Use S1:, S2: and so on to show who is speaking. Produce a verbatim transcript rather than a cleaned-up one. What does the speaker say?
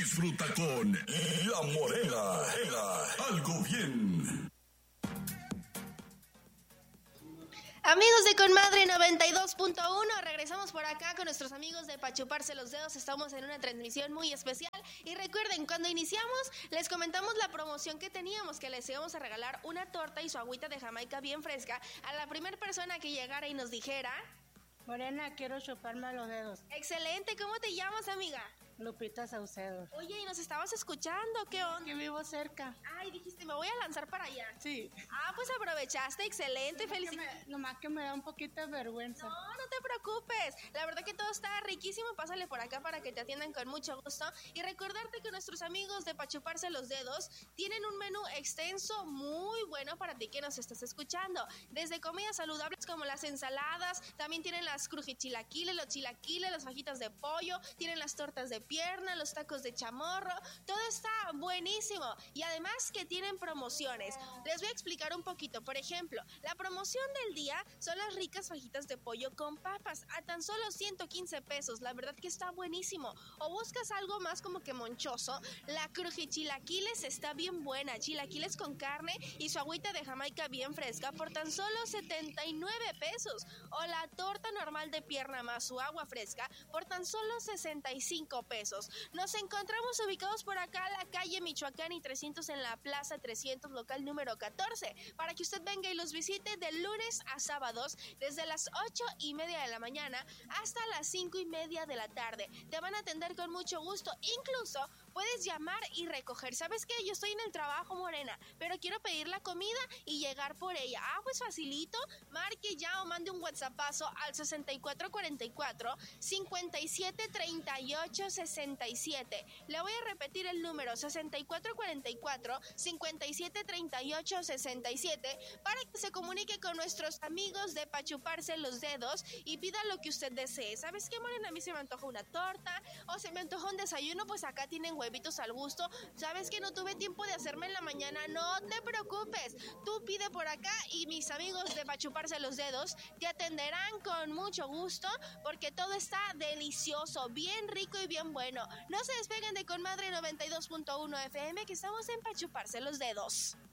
S1: Disfruta con La Morena. Algo bien.
S2: Amigos de Conmadre noventa y dos punto uno, regresamos por acá con nuestros amigos de Pa' Chuparse los Dedos. Estamos en una transmisión muy especial y recuerden, cuando iniciamos les comentamos la promoción que teníamos, que les íbamos a regalar una torta y su agüita de Jamaica bien fresca a la primera persona que llegara y nos dijera:
S3: Morena, quiero chuparme los dedos.
S2: Excelente, ¿cómo te llamas, amiga?
S3: Lupita Saucedo.
S2: Oye, ¿y nos estabas escuchando? ¿Qué onda?
S3: Que vivo cerca.
S2: Ay, dijiste, me voy a lanzar para allá.
S3: Sí.
S2: Ah, pues aprovechaste, excelente, felicidades.
S3: Nomás que me da un poquito de vergüenza.
S2: No, no te preocupes. La verdad que todo está riquísimo. Pásale por acá para que te atiendan con mucho gusto. Y recordarte que nuestros amigos de Pa' Chuparse los Dedos tienen un menú extenso muy bueno para ti que nos estás escuchando. Desde comidas saludables como las ensaladas, también tienen las crujichilaquiles, los chilaquiles, las fajitas de pollo, tienen las tortas de pierna, los tacos de chamorro, todo está buenísimo y además que tienen promociones. Les voy a explicar un poquito. Por ejemplo, la promoción del día son las ricas fajitas de pollo con papas a tan solo ciento quince pesos. La verdad que está buenísimo. O buscas algo más como que monchoso, la crujichilaquiles está bien buena, chilaquiles con carne y su agüita de Jamaica bien fresca por tan solo setenta y nueve pesos. O la torta normal de pierna más su agua fresca por tan solo sesenta y cinco pesos. Nos encontramos ubicados por acá, la calle Michoacán y trescientos en la Plaza trescientos, local número catorce, para que usted venga y los visite de lunes a sábados, desde las ocho y media de la mañana hasta las cinco y media de la tarde. Te van a atender con mucho gusto, incluso puedes llamar y recoger. ¿Sabes qué? Yo estoy en el trabajo, Morena, pero quiero pedir la comida y llegar por ella. Ah, pues facilito, marque ya o mande un WhatsAppazo al sesenta y cuatro cuarenta y cuatro, cincuenta y siete treinta y ocho sesenta y siete. Le voy a repetir el número: sesenta y cuatro cuarenta y cuatro, cincuenta y siete treinta y ocho sesenta y siete, para que se comunique con nuestros amigos de Pa' Chuparse los Dedos y pida lo que usted desee. ¿Sabes qué, Morena? A mí se me antoja una torta o se me antoja un desayuno, pues acá tienen huevitos al gusto. ¿Sabes que no tuve tiempo de hacerme en la mañana? No te preocupes, tú pide por acá y mis amigos de Pa' Chuparse los Dedos te atenderán con mucho gusto, porque todo está delicioso, bien rico y bien bueno. No se despeguen de Conmadre noventa y dos punto uno F M, que estamos en Pa' Chuparse los Dedos.